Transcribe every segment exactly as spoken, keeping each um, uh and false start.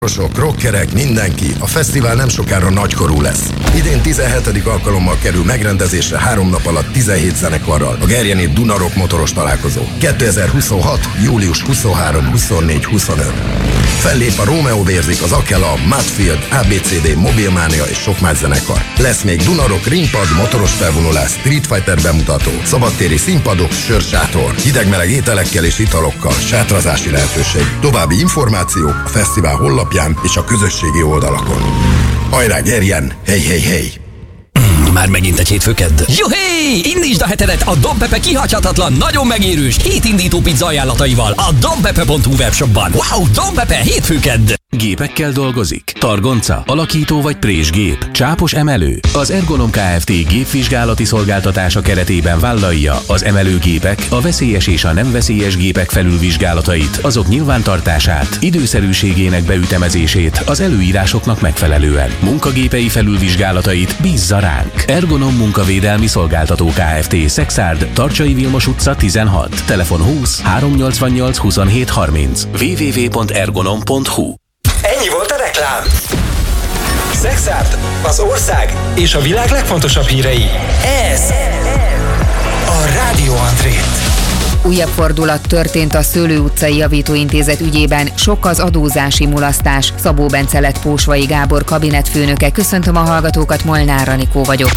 Sok rockerek, mindenki, a fesztivál nem sokára nagykorú lesz. Idén tizenhetedik alkalommal kerül megrendezésre három nap alatt tizenhét zenekarral a Gerjeni Duna Rock motoros találkozó. kétezer-huszonhat. július huszonharmadika, huszonnégyedike, huszonötödike Fellép a Rómeó Vérzik, az Akela, Mudfield, á bé cé dé, Mobilmania és sok más zenekar. Lesz még Duna Rock, ringpad, motoros felvonulás, Street Fighter bemutató, szabadtéri színpadok, sörsátor, hideg-meleg ételekkel és italokkal, sátrazási lehetőség. További információk a fesztivál honlapján és a közösségi oldalakon. Hajrá Gerjen, hely, hely, hely! Már megint egy hétfőkedd. Juhé! Indítsd a hetedet a Don Pepe kihagyhatatlan, nagyon megérős hétindító pizza ajánlataival a donpepe pont hu webshopban. Wow! Don Pepe hétfőkedd! Gépekkel dolgozik? Targonca, alakító vagy présgép, csápos emelő? Az Ergonom Kft. Gépvizsgálati szolgáltatása keretében vállalja az emelőgépek, a veszélyes és a nem veszélyes gépek felülvizsgálatait, azok nyilvántartását, időszerűségének beütemezését az előírásoknak megfelelően. Munkagépei felülvizsgálatait bízza ránk. Ergonom Munkavédelmi Szolgáltató Kft. Szexárd, Tarcsai Vilmos utca tizenhat. Telefon húsz háromszáznyolcvannyolc huszonhét harminc. double-u double-u double-u pont ergonom pont hu. Ennyi volt a reklám. Szexárd, az ország és a világ legfontosabb hírei. Ez a Rádió Andrét. Újabb fordulat történt a Szőlő utcai javítóintézet ügyében, sok az adózási mulasztás. Szabó Bence lett Pósvai Gábor kabinetfőnöke. Köszöntöm a hallgatókat, Molnár Anikó vagyok.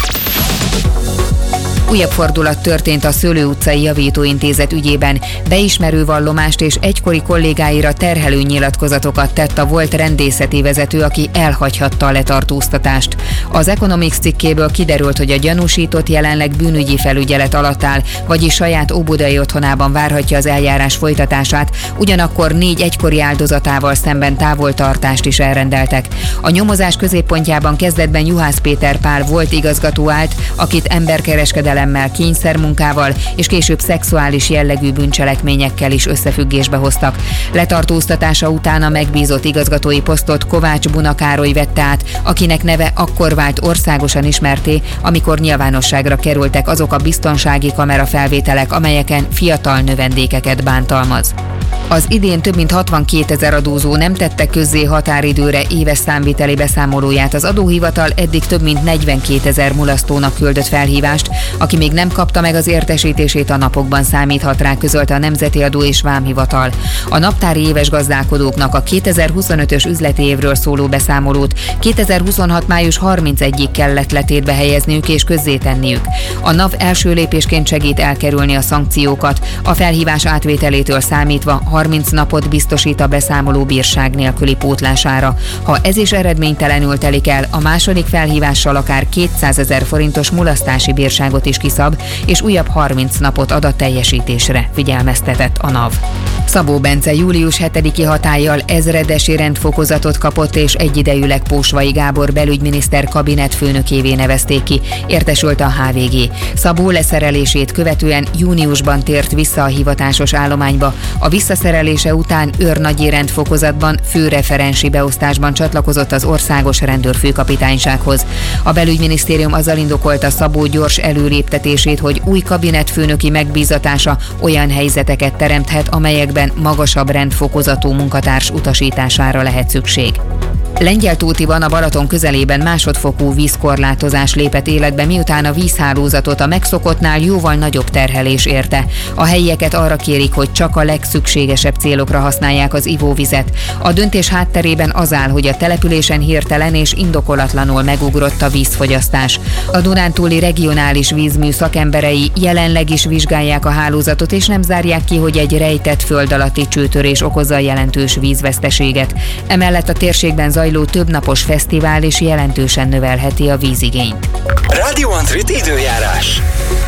Újabb fordulat történt a Szőlő utcai javítóintézet ügyében. Beismerő vallomást és egykori kollégáira terhelő nyilatkozatokat tett a volt rendészeti vezető, aki elhagyhatta a letartóztatást. Az Economics cikkéből kiderült, hogy a gyanúsított jelenleg bűnügyi felügyelet alatt áll, vagyis saját óbudai otthonában várhatja az eljárás folytatását, ugyanakkor négy egykori áldozatával szemben távoltartást is elrendeltek. A nyomozás középpontjában kezdetben Juhász Péter Pál volt igazgató állt, akit emberkereskedelemmel, kényszermunkával és később szexuális jellegű bűncselekményekkel is összefüggésbe hoztak. Letartóztatása után a megbízott igazgatói posztot Kovács Buna Károly vette át, akinek neve akkor vált országosan ismerté, amikor nyilvánosságra kerültek azok a biztonsági kamerafelvételek, amelyeken fiatal növendékeket bántalmaz. Az idén több mint hatvankétezer adózó nem tette közzé határidőre éves számviteli beszámolóját. Az adóhivatal eddig több mint negyvenkétezer mulasztónak küldött felhívást, aki még nem kapta meg az értesítését, a napokban számíthat rá, közölte a Nemzeti Adó és Vámhivatal. A naptári éves gazdálkodóknak a kétezer-huszonötös üzleti évről szóló beszámolót kétezer-huszonhat. május harmincegyedikéig kellett letétbe helyezniük és közzétenniük. A NAV első lépésként segít elkerülni a szankciókat, a felhívás átvételétől számítva harminc napot biztosít a beszámoló bírság nélküli pótlására. Ha ez is eredménytelenül telik el, a második felhívással akár kétszázezer forintos mulasztási bírságot is kiszab, és újabb harminc napot ad a teljesítésre, figyelmeztetett a NAV. Szabó Bence július hetediki hatállyal ezredesi rendfokozatot kapott, és egyidejűleg Pósvai Gábor belügyminiszter kabinetfőnökévé nevezték ki, értesült a há vé gé. Szabó leszerelését követően júniusban tért vissza a hivatásos állományba. A visszaszerelése után őrnagyi rendfokozatban, főreferensi beosztásban csatlakozott az országos rendőrfőkapitánysághoz. A belügyminisztérium azzal indokolta Szabó gyors előléptetését, hogy új kabinetfőnöki megbízatása olyan helyzeteket teremthet, amelyekben magasabb rendfokozatú munkatárs utasítására lehet szükség. Lengyeltótiban a Balaton közelében másodfokú vízkorlátozás lépett életbe, miután a vízhálózatot a megszokottnál jóval nagyobb terhelés érte. A helyieket arra kérik, hogy csak a legszükségesebb célokra használják az ivóvizet. A döntés hátterében az áll, hogy a településen hirtelen és indokolatlanul megugrott a vízfogyasztás. A Dunántúli regionális vízmű szakemberei jelenleg is vizsgálják a hálózatot, és nem zárják ki, hogy egy rejtett föld alatti csőtörés okozza jelentős vízveszteséget. Emellett a térségben zajló többnapos fesztivál is jelentősen növelheti a vízigényt. Rádió Andrét időjárás.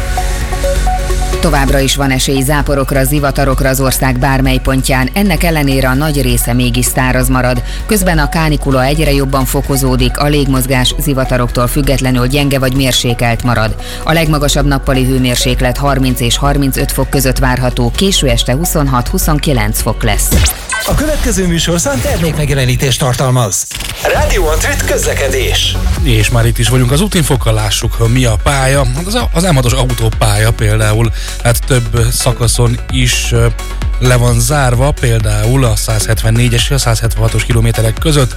Továbbra is van esély záporokra, zivatarokra az ország bármely pontján, ennek ellenére a nagy része mégis száraz marad. Közben a kánikula egyre jobban fokozódik, a légmozgás zivataroktól függetlenül gyenge vagy mérsékelt marad. A legmagasabb nappali hőmérséklet harminc és harmincöt fok között várható, késő este huszonhat-huszonkilenc fok lesz. A következő műsorszám termékmegjelenítést tartalmaz. Rádió Antrit közlekedés. És már itt is vagyunk az útinfokkal, lássuk, mi a pálya. Az, az em hatos autópálya például, hát több szakaszon is le van zárva, például a százhetvennégyes és a százhetvenhatos kilométerek között.